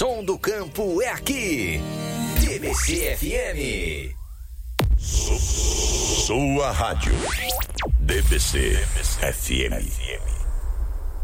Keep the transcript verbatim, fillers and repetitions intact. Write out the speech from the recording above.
Som do Campo é aqui. D B C F M. Sua rádio. D B C F M.